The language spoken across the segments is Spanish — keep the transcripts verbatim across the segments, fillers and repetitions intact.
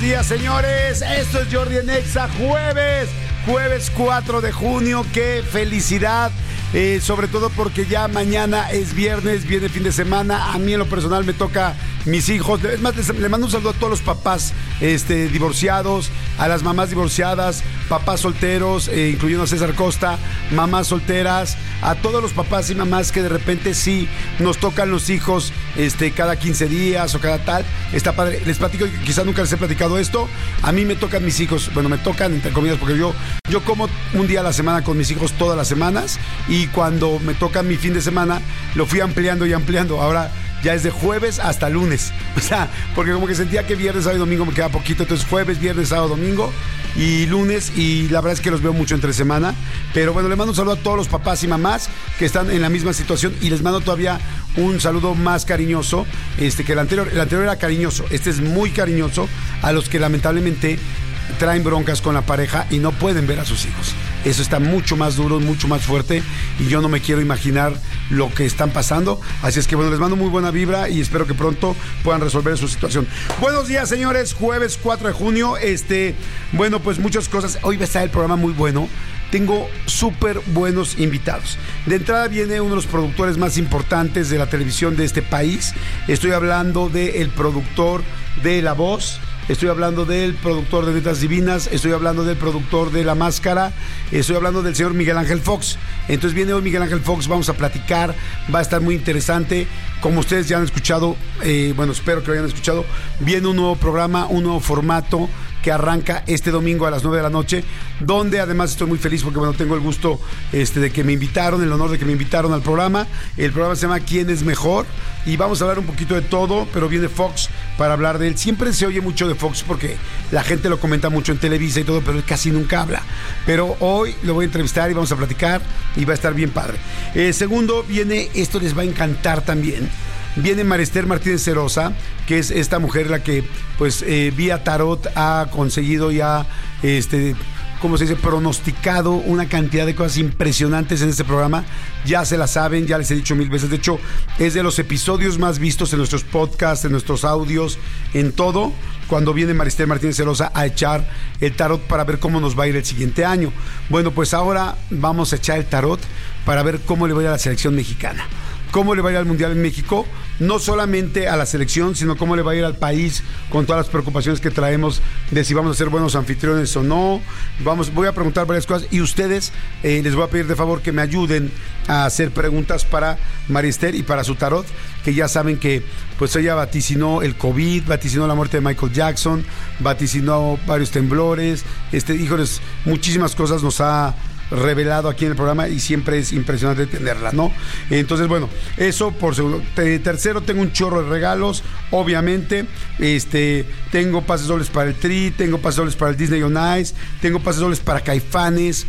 días, señores. Esto es Jordi en Exa, jueves, jueves cuatro de junio. ¡Qué felicidad! Eh, sobre todo porque ya mañana es viernes, viene fin de semana. A mí en lo personal me toca mis hijos. Es más, les, le mando un saludo a todos los papás este, divorciados, a las mamás divorciadas, papás solteros, eh, incluyendo a César Costa, mamás solteras, a todos los papás y mamás que de repente sí nos tocan los hijos este, cada quince días o cada tal. Está padre. Les platico, quizás nunca les he platicado esto. A mí me tocan mis hijos, bueno, me tocan entre comillas porque yo, yo como un día a la semana con mis hijos todas las semanas, y cuando me toca mi fin de semana lo fui ampliando y ampliando. Ahora ya es de jueves hasta lunes. O sea, porque como que sentía que viernes, sábado y domingo me queda poquito. Entonces jueves, viernes, sábado, domingo y lunes. Y la verdad es que los veo mucho entre semana. Pero bueno, le mando un saludo a todos los papás y mamás que están en la misma situación. Y les mando todavía un saludo más cariñoso este, que el anterior. El anterior era cariñoso. Este es muy cariñoso a los que lamentablemente traen broncas con la pareja y no pueden ver a sus hijos. Eso está mucho más duro, mucho más fuerte, y yo no me quiero imaginar lo que están pasando. Así es que bueno, les mando muy buena vibra y espero que pronto puedan resolver su situación. Buenos días, señores, jueves cuatro de junio. Este, bueno, pues muchas cosas. Hoy va a estar el programa muy bueno. Tengo súper buenos invitados. De entrada viene uno de los productores más importantes de la televisión de este país. Estoy hablando del productor de La Voz. Estoy hablando del productor de Netas Divinas, estoy hablando del productor de La Máscara, estoy hablando del señor Miguel Ángel Fox. Entonces viene hoy Miguel Ángel Fox, vamos a platicar, va a estar muy interesante. Como ustedes ya han escuchado, eh, bueno, espero que lo hayan escuchado, viene un nuevo programa, un nuevo formato que arranca este domingo a las nueve de la noche, donde además estoy muy feliz porque bueno, tengo el gusto este, de que me invitaron, el honor de que me invitaron al programa. El programa se llama ¿Quién es mejor? Y vamos a hablar un poquito de todo, pero viene Fox para hablar de él. Siempre se oye mucho de Fox porque la gente lo comenta mucho en Televisa y todo, pero él casi nunca habla. Pero hoy lo voy a entrevistar y vamos a platicar y va a estar bien padre. Eh, segundo, viene, esto les va a encantar también. Viene Marister Martínez Cerosa, que es esta mujer la que, pues, eh, vía tarot ha conseguido ya, este, ¿cómo se dice?, pronosticado una cantidad de cosas impresionantes en este programa. Ya se la saben, ya les he dicho mil veces. De hecho, es de los episodios más vistos en nuestros podcasts, en nuestros audios, en todo, cuando viene Marister Martínez Cerosa a echar el tarot para ver cómo nos va a ir el siguiente año. Bueno, pues ahora vamos a echar el tarot para ver cómo le va a ir a la selección mexicana. Cómo le va a ir al Mundial en México, no solamente a la selección, sino cómo le va a ir al país con todas las preocupaciones que traemos de si vamos a ser buenos anfitriones o no. Vamos, voy a preguntar varias cosas y ustedes eh, les voy a pedir de favor que me ayuden a hacer preguntas para Marister y para su tarot, que ya saben que pues ella vaticinó el COVID, vaticinó la muerte de Michael Jackson, vaticinó varios temblores, este, híjoles, muchísimas cosas nos ha revelado aquí en el programa y siempre es impresionante tenerla, ¿no? Entonces, bueno, eso por segundo. Tercero, tengo un chorro de regalos, obviamente. Este, tengo pases dobles para el Tri, tengo pases dobles para el Disney on Ice, tengo pases dobles para Caifanes.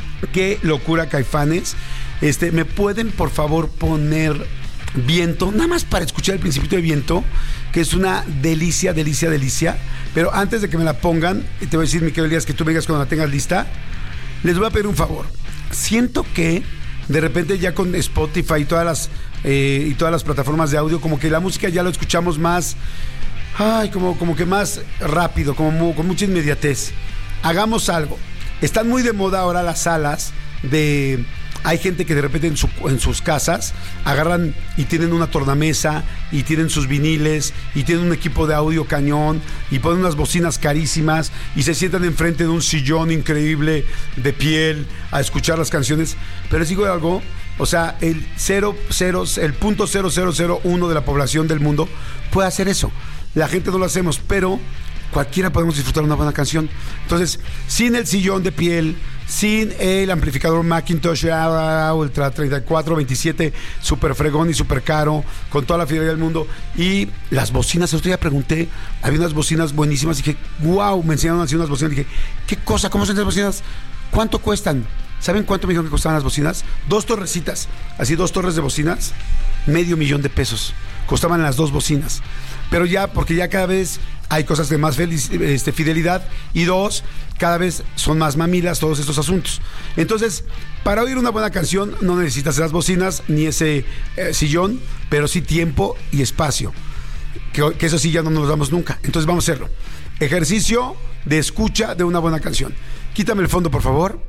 Qué locura, Caifanes. Este, ¿me pueden, por favor, poner Viento? Nada más para escuchar el Principito de Viento, que es una delicia, delicia, delicia. Pero antes de que me la pongan, te voy a decir, mi querido Elías, que tú me digas cuando la tengas lista. Les voy a pedir un favor. Siento que de repente ya con Spotify y todas las eh, y todas las plataformas de audio, como que la música ya lo escuchamos más, ay, como, como que más rápido, como con mucha inmediatez. Hagamos algo. Están muy de moda ahora las salas de... Hay gente que de repente en, su, en sus casas agarran y tienen una tornamesa y tienen sus viniles y tienen un equipo de audio cañón y ponen unas bocinas carísimas y se sientan enfrente de un sillón increíble de piel a escuchar las canciones. Pero les digo algo, o sea, el cero, cero, el punto cero cero cero uno de la población del mundo puede hacer eso. La gente no lo hacemos, pero cualquiera podemos disfrutar una buena canción. Entonces, sin el sillón de piel, sin el amplificador Macintosh Ultra treinta y cuatro veintisiete super fregón y super caro, con toda la fidelidad del mundo, y las bocinas, el otro día pregunté, había unas bocinas buenísimas, dije, wow, me enseñaron así unas bocinas, dije, ¿qué cosa? ¿Cómo son las bocinas? ¿Cuánto cuestan? ¿Saben cuánto me dijeron que costaban las bocinas? Dos torrecitas, así dos torres de bocinas, medio millón de pesos costaban las dos bocinas. Pero ya, porque ya cada vez hay cosas de más feliz, este, fidelidad, y dos, cada vez son más mamilas todos estos asuntos. Entonces, para oír una buena canción no necesitas esas bocinas ni ese eh, sillón, pero sí tiempo y espacio, que, que eso sí ya no nos damos nunca. Entonces vamos a hacerlo. Ejercicio de escucha de una buena canción. Quítame el fondo, por favor.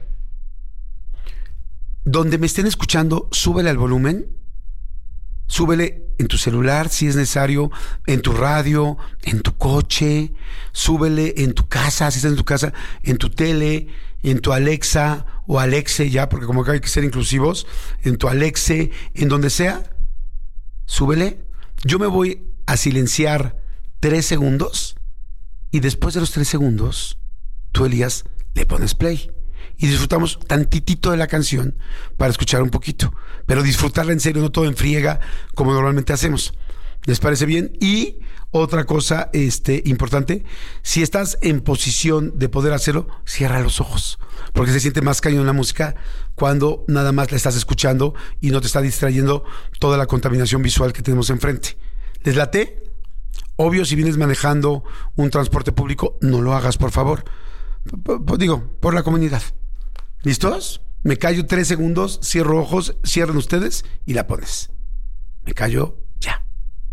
Donde me estén escuchando, súbele al volumen. Súbele en tu celular, si es necesario, en tu radio, en tu coche. Súbele en tu casa, si estás en tu casa, en tu tele, en tu Alexa o Alexe ya, porque como que hay que ser inclusivos, en tu Alexe, en donde sea. Súbele. Yo me voy a silenciar tres segundos y después de los tres segundos, tú, Elías, le pones play. Y disfrutamos tantitito de la canción para escuchar un poquito. Pero disfrutarla en serio, no todo en friega como normalmente hacemos. ¿Les parece bien? Y otra cosa este, importante, si estás en posición de poder hacerlo, cierra los ojos. Porque se siente más cañón la música cuando nada más la estás escuchando y no te está distrayendo toda la contaminación visual que tenemos enfrente. ¿Les late? Obvio, si vienes manejando un transporte público, no lo hagas, por favor. P- p- digo, por la comunidad. ¿Listos? Me callo tres segundos, cierro ojos, cierren ustedes y la pones. Me callo